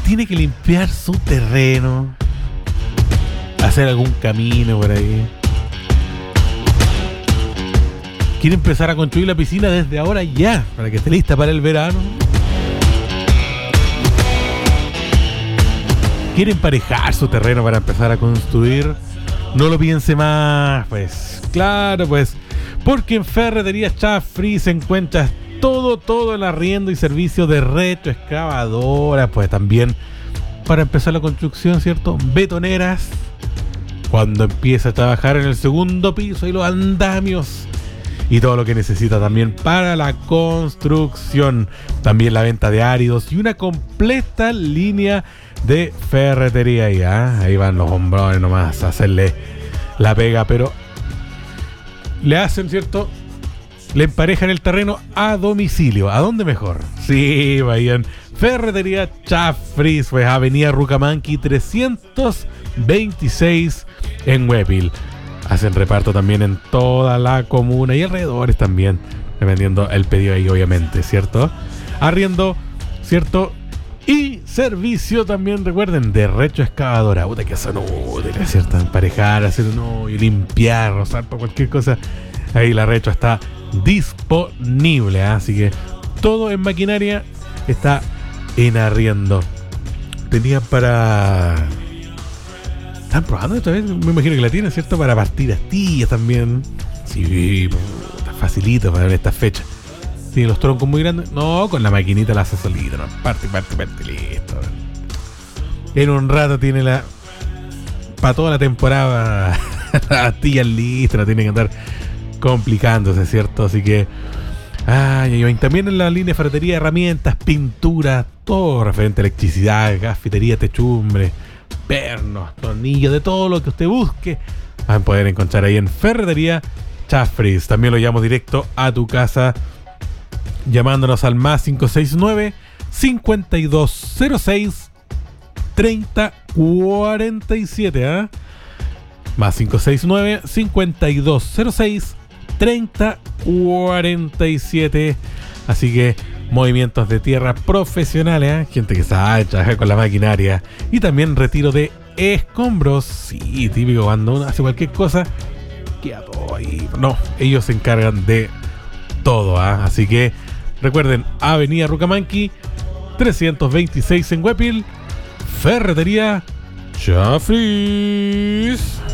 tiene que limpiar su terreno, hacer algún camino por ahí, quiere empezar a construir la piscina desde ahora ya, para que esté lista para el verano, quiere emparejar su terreno para empezar a construir, no lo piense más, pues claro, pues porque en Ferretería Chafri se encuentra todo el arriendo y servicio de retroexcavadora, pues también para empezar la construcción, ¿cierto? Betoneras, cuando empieza a trabajar en el segundo piso y los andamios y todo lo que necesita también para la construcción, también la venta de áridos y una completa línea de ferretería. Ya, ahí van los hombrones nomás a hacerle la pega, pero le hacen, ¿cierto? Le emparejan el terreno a domicilio. ¿A dónde mejor? Sí, vayan. Ferretería Chafris, pues Avenida Rucamanqui 326 en Huépil. Hacen reparto también en toda la comuna y alrededores también, dependiendo el pedido ahí, obviamente, ¿cierto? Arriendo, ¿cierto? Y servicio también, recuerden, de retroexcavadora. Puta que son útiles, ¿cierto? Emparejar, hacer y limpiar, rozar por cualquier cosa. Ahí la retro está disponible, ¿eh? Así que todo en maquinaria está en arriendo. Tenían para... ¿Están probando esta vez? Me imagino que la tienen, ¿cierto? Para partir astillas también. Sí, facilito para estas fechas. Tiene los troncos muy grandes. No, con la maquinita la hace solito, ¿no? Parte, listo. En un rato tiene la... Para toda la temporada las astillas listas, no tiene que andar complicándose, ¿cierto? Así que también en la línea de ferretería, herramientas, pinturas, todo referente a electricidad, gafitería, techumbre, pernos, tornillos, de todo lo que usted busque van a poder encontrar ahí en Ferretería Chafris. También lo llevamos directo a tu casa llamándonos al más 569 5206 3047, ¿eh? Más 569 5206 3047. Así que movimientos de tierra profesionales, ¿eh? Gente que sabe trabajar con la maquinaria. Y también retiro de escombros. Sí, típico cuando uno hace cualquier cosa, queda todo ahí. No, ellos se encargan de todo, ¿eh? Así que recuerden, Avenida Rucamanqui 326 en Huépil, Ferretería Chafris.